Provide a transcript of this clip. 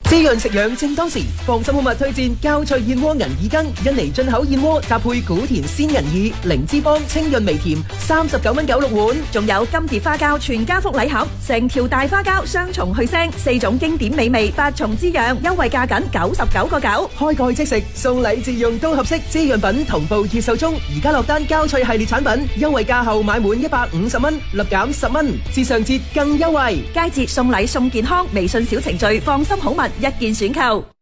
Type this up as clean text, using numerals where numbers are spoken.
滋潤食養正當時，放心好物推薦膠脆燕窩銀耳羹，印尼進口燕窩搭配古田鮮銀耳，零脂肪清潤微甜，39.96蚊6碗。 仲有金蝶花膠全家福禮盒，成條大花膠雙重去腥，4種經典美味，8重滋養，優惠價僅99.9。 開蓋即食，送禮自用都合適。滋潤品同步熱售中，而家落單膠脆系列產品，優惠價後買滿150蚊，立減10蚊，至上節更優惠。 佳節送禮送健康，微信小程序放心好物一鍵選購。